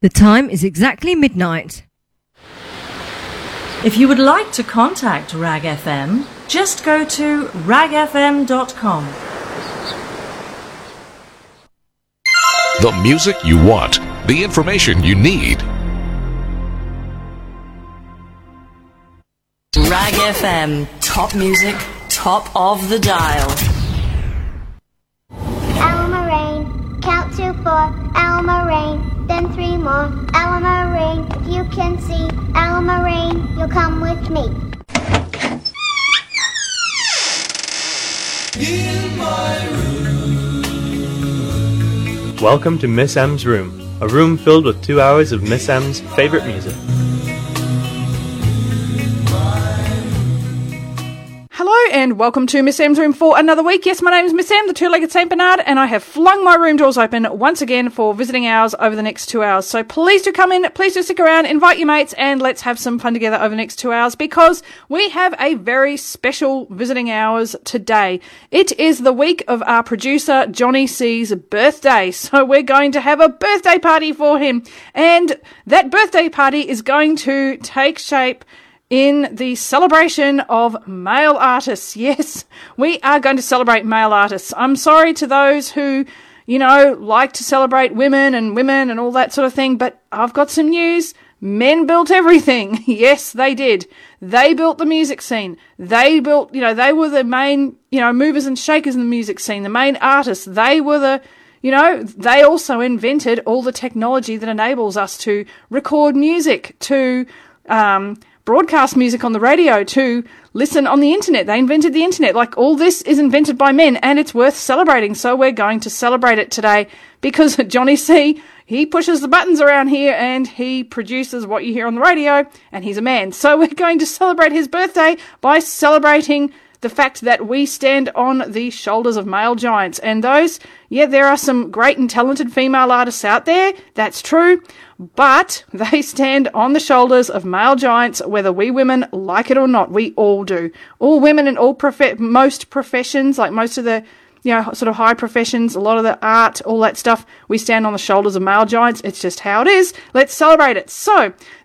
The time is exactly midnight. If you would like to contact RAG FM, just go to ragfm.com. The music you want, the information you need. RAG FM, top music, top of the dial. Alma Rain, count to 4, Alma Rain, then 3 more. Alma Rain, if you can see, Alma Rain, you'll come with me. In my room. Welcome to Miss M's room, a room filled with 2 hours of Miss M's favourite music. Hello and welcome to Miss M's room for another week. Yes, my name is Miss M, the two-legged St. Bernard, and I have flung my room doors open once again for visiting hours over the next 2 hours. So please do come in, please do stick around, invite your mates, and let's have some fun together over the next 2 hours because we have a very special visiting hours today. It is the week of our producer Johnny C's birthday, so we're going to have a birthday party for him, and that birthday party is going to take shape in the celebration of male artists. Yes, we are going to celebrate male artists. I'm sorry to those who, like to celebrate women and all that sort of thing, but I've got some news. Men built everything. Yes, they did. They built the music scene. They built, they were the main, movers and shakers in the music scene, the main artists. They were the they also invented all the technology that enables us to record music, to broadcast music on the radio, to listen on the internet. They invented the internet. Like, all this is invented by men, and it's worth celebrating. So we're going to celebrate it today because Johnny C, he pushes the buttons around here and he produces what you hear on the radio, and he's a man. So we're going to celebrate his birthday by celebrating the fact that we stand on the shoulders of male giants. And there are some great and talented female artists out there, that's true, but they stand on the shoulders of male giants, whether we women like it or not. We all do. All women in most professions, like most of the sort of high professions, a lot of the art, all that stuff, we stand on the shoulders of male giants. It's just how it is. Let's celebrate it. So